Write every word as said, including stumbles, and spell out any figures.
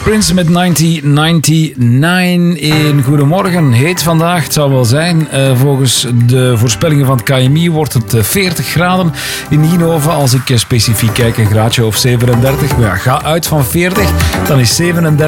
Prince met negentien negenennegentig in Goedemorgen. Heet vandaag, het zou wel zijn. Uh, volgens de voorspellingen van het K M I wordt het veertig graden in Ninove. Als ik specifiek kijk, een graadje of zevenendertig. Maar ja, ga uit van veertig, dan is zevenendertig